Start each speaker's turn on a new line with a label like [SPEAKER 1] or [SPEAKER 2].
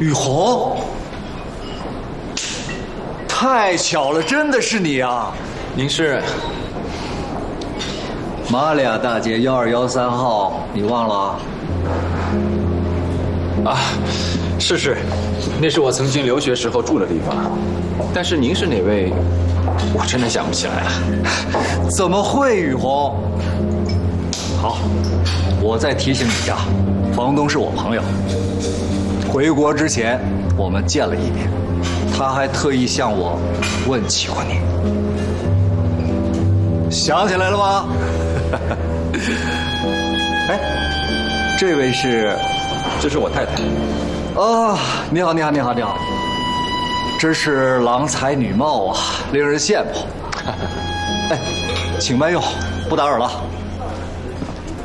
[SPEAKER 1] 雨虹，太巧了，真的是你啊！
[SPEAKER 2] 您是？
[SPEAKER 1] 玛利亚大街1213号，你忘了？
[SPEAKER 2] 啊，是，那是我曾经留学时候住的地方。但是您是哪位？我真的想不起来了。
[SPEAKER 1] 怎么会，雨虹？好，我再提醒你一下，房东是我朋友。回国之前我们见了一面，他还特意向我问起过你。想起来了吗？哎，这位是？
[SPEAKER 2] 这是我太太。
[SPEAKER 1] 啊，你好，真是郎才女貌啊，令人羡慕。哎，请慢用，不打扰了。